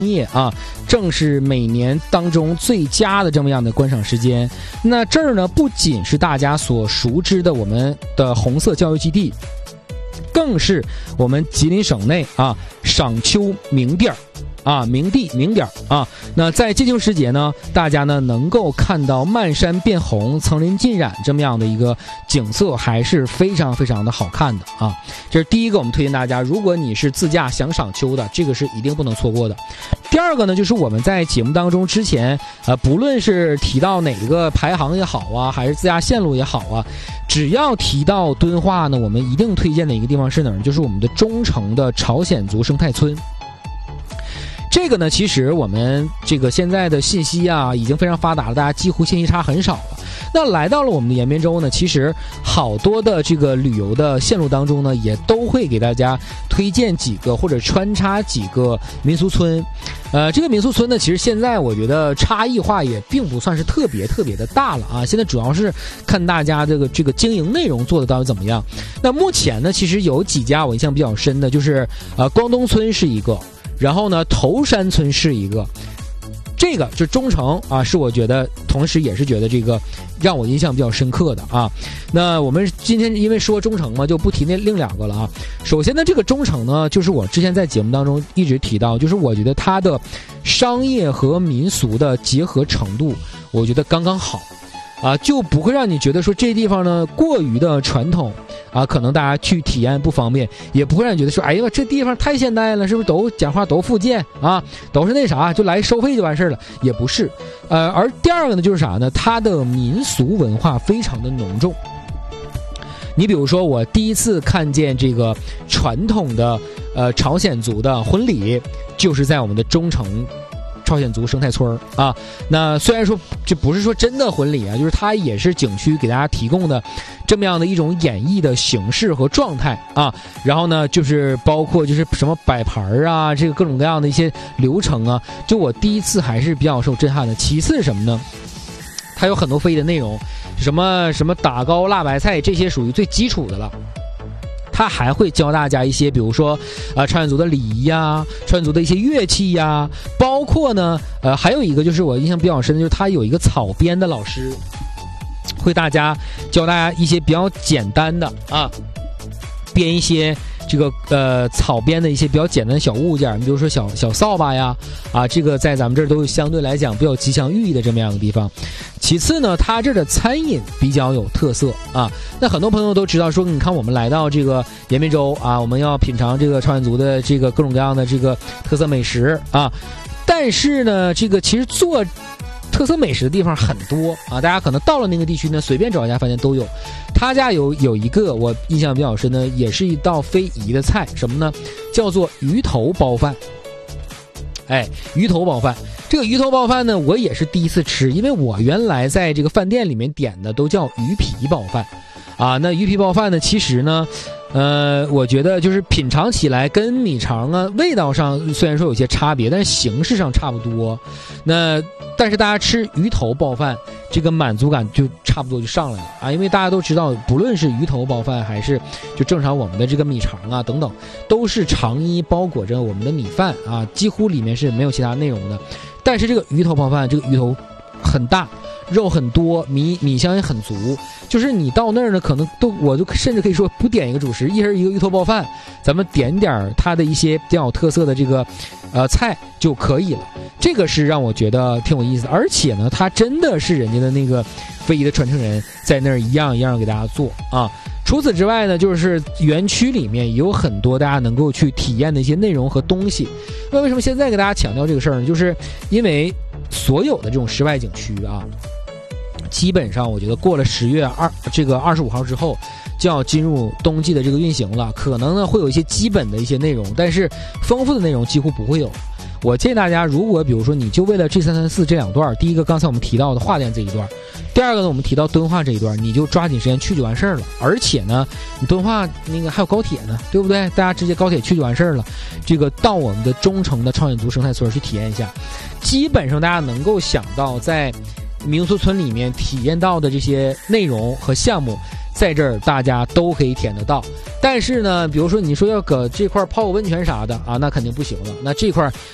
夜啊，正是每年当中最佳的这么样的观赏时间。那这儿呢，不仅是大家所熟知的我们的红色教育基地，更是我们吉林省内啊赏秋名地啊，名点啊。那在金秋时节呢，大家呢能够看到漫山遍红、层林尽染这么样的一个景色，还是非常非常的好看的啊。这是第一个，我们推荐大家，如果你是自驾想赏秋的，这个是一定不能错过的。第二个呢，就是我们在节目当中之前不论是提到哪个排行也好啊，还是自驾线路也好啊，只要提到敦化呢，我们一定推荐的一个地方是哪儿？就是我们的中城的朝鲜族生态村。这个呢，其实我们这个现在的信息啊已经非常发达了，大家几乎信息差很少了。那来到了我们的延边州呢，其实好多的这个旅游的线路当中呢，也都会给大家推荐几个或者穿插几个民俗村。这个民俗村呢，其实现在我觉得差异化也并不算是特别的大了啊。现在主要是看大家这个经营内容做的到底怎么样。那目前呢，其实有几家我印象比较深的，就是光东村是一个。然后呢，头山村是一个，这个就中城啊，是我觉得，同时也是觉得这个让我印象比较深刻的啊。那我们今天因为说中城嘛，就不提那另两个了啊。首先呢，这个中城呢，就是我之前在节目当中一直提到，就是我觉得它的商业和民俗的结合程度，我觉得刚刚好。啊，就不会让你觉得说这地方呢过于的传统啊，可能大家去体验不方便，也不会让你觉得说，哎呀，这地方太现代了，是不是都讲话都福建啊，都是那啥，就来收费就完事了，也不是。而第二个呢，就是啥呢？它的民俗文化非常的浓重。你比如说，我第一次看见这个传统的朝鲜族的婚礼，就是在我们的中城朝鲜族生态村啊。那虽然说这不是说真的婚礼啊，就是它也是景区给大家提供的这么样的一种演绎的形式和状态啊。然后呢，就是包括就是什么摆盘啊，这个各种各样的一些流程啊，就我第一次还是比较受震撼的。其次是什么呢？它有很多非遗的内容，什么打糕、辣白菜，这些属于最基础的了。他还会教大家一些，比如说朝鲜族的礼仪呀，朝鲜族的一些乐器呀，包括呢还有一个就是我印象比较深的，就是他有一个草编的老师，会教大家一些比较简单的啊，编一些这个草编的一些比较简单的小物件，你比如说小扫把呀啊，这个在咱们这儿都相对来讲比较吉祥寓意的这么样的地方。其次呢，它这儿的餐饮比较有特色啊。那很多朋友都知道说，你看我们来到这个延边州啊，我们要品尝这个朝鲜族的这个各种各样的这个特色美食啊。但是呢，这个其实做特色美食的地方很多啊，大家可能到了那个地区呢，随便找一家饭店都有。他家有一个我印象比较深的，也是一道非遗的菜，什么呢？叫做鱼头包饭。哎，鱼头包饭，这个鱼头包饭呢，我也是第一次吃，因为我原来在这个饭店里面点的都叫鱼皮包饭，啊，那鱼皮包饭呢，其实呢，我觉得就是品尝起来跟米肠啊味道上虽然说有些差别，但是形式上差不多。那但是大家吃鱼头包饭，这个满足感就差不多就上来了啊，因为大家都知道，不论是鱼头包饭还是就正常我们的这个米肠啊等等，都是肠衣包裹着我们的米饭啊，几乎里面是没有其他内容的。但是这个鱼头包饭，这个鱼头很大，肉很多，米香也很足，就是你到那儿呢，可能我就甚至可以说不点一个主食，一人一个鱼头包饭，咱们点点它的一些比较有特色的这个菜就可以了。这个是让我觉得挺有意思的，而且呢，它真的是人家的那个非遗的传承人在那儿一样一样给大家做啊。除此之外呢，就是园区里面有很多大家能够去体验的一些内容和东西。那为什么现在给大家强调这个事儿呢？就是因为所有的这种室外景区啊，基本上我觉得过了10月25号之后，就要进入冬季的这个运行了。可能呢会有一些基本的一些内容，但是丰富的内容几乎不会有。我建议大家，如果比如说你就为了 G334 这两段，第一个刚才我们提到的华店这一段，第二个呢我们提到敦化这一段，你就抓紧时间去就完事儿了。而且呢，你敦化那个还有高铁呢，对不对？大家直接高铁去就完事儿了。这个到我们的中城的朝鲜族生态村去体验一下，基本上大家能够想到在民俗村里面体验到的这些内容和项目，在这儿大家都可以体验得到。但是呢，比如说你说要搁这块泡个温泉啥的啊，那肯定不行了。那这块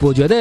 我觉得